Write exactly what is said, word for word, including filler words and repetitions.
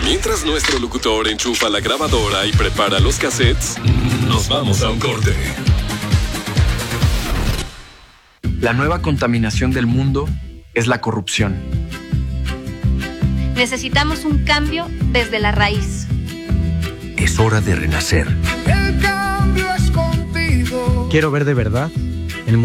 Mientras nuestro locutor enchufa la grabadora y prepara los cassettes, nos vamos a un corte. La nueva contaminación del mundo es la corrupción. Necesitamos un cambio desde la raíz. Es hora de renacer. El cambio es contigo. Quiero ver de verdad